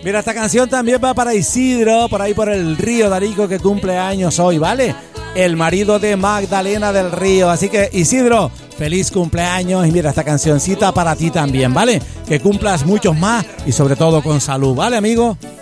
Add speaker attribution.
Speaker 1: Mira, esta canción también va para Isidro, por ahí por el Río, Darico, que cumple años hoy, ¿vale? El marido de Magdalena del Río. Así que, Isidro, feliz cumpleaños. Y mira, esta cancioncita para ti también, ¿vale? Que cumplas muchos más y sobre todo con salud, ¿vale, amigo?